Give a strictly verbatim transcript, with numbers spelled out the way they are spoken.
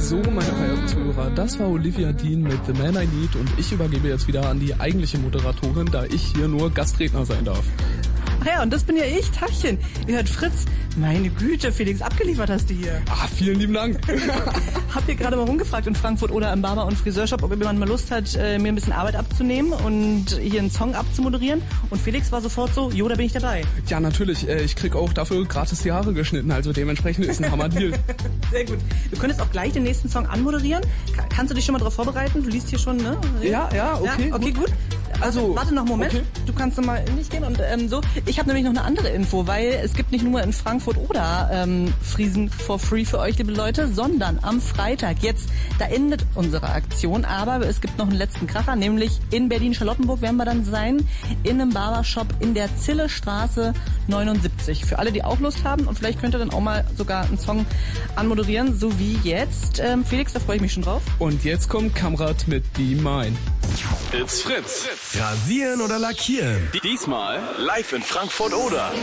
So, meine verehrten Zuhörer, das war Olivia Dean mit The Man I Need und ich übergebe jetzt wieder an die eigentliche Moderatorin, da ich hier nur Gastredner sein darf. Ach ja, und das bin ja ich, Tachchen. Ihr hört Fritz. Meine Güte, Felix, abgeliefert hast du hier. Ah, vielen lieben Dank. Habt ihr gerade mal rumgefragt in Frankfurt oder im Barber- und Friseurshop, ob jemand mal Lust hat, mir ein bisschen Arbeit abzunehmen und hier einen Song abzumoderieren? Und Felix war sofort so, jo, da bin ich dabei. Ja, natürlich. Ich krieg auch dafür gratis die Haare geschnitten, also dementsprechend ist ein Hammer-Deal. Sehr gut. Du könntest auch gleich den nächsten Song anmoderieren. Kannst du dich schon mal darauf vorbereiten? Du liest hier schon, ne? Ja, ja, okay. Ja, okay, gut. gut. Also, warte noch einen Moment. Okay. Du kannst noch mal in dich gehen und ähm, so. Ich habe nämlich noch eine andere Info, weil es gibt nicht nur in Frankfurt oder ähm, Friesen for free für euch, liebe Leute, sondern am Freitag jetzt, da endet unsere Aktion, aber es gibt noch einen letzten Kracher, nämlich in Berlin-Charlottenburg werden wir dann sein, in einem Barbershop in der Zillestraße neunundsiebzig. Für alle, die auch Lust haben und vielleicht könnt ihr dann auch mal sogar einen Song anmoderieren, so wie jetzt. Ähm, Felix, da freue ich mich schon drauf. Und jetzt kommt Kamrat mit Be Mine. It's Fritz. Rasieren oder lackieren? Diesmal live in Frankfurt oder.